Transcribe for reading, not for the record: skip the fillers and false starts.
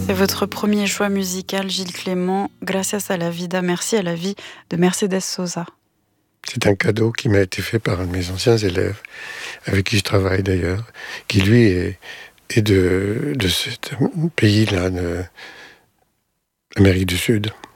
C'est votre premier choix musical, Gilles Clément, Gracias a la vida, merci à la vie de Mercedes Sosa. C'est un cadeau qui m'a été fait par un de mes anciens élèves, avec qui je travaille d'ailleurs, qui lui est de ce pays-là, d'Amérique du Sud.